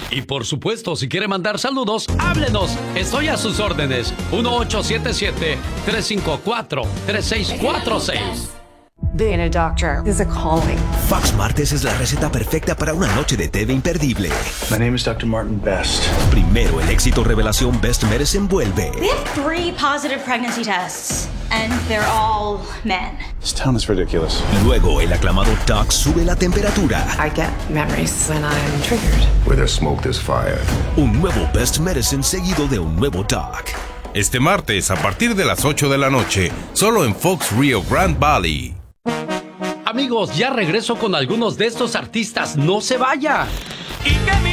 Y por supuesto, si quiere mandar saludos, háblenos. Estoy a sus órdenes. 1877-354-3646. Being a doctor is a calling. Fox Martes es la receta perfecta para una noche de TV imperdible. My name is Dr. Martin Best. Primero, el éxito revelación Best Medicine vuelve. We have 3 positive pregnancy tests, and they're all men. This town is ridiculous. Luego, el aclamado Doc sube la temperatura. I get memories when I'm triggered. Where there's smoke, there's fire. Un nuevo Best Medicine seguido de un nuevo Doc. Este martes, a partir de las 8 de la noche, solo en Fox Rio Grande Valley. Amigos, ya regreso con algunos de estos artistas. ¡No se vaya! ¿Y qué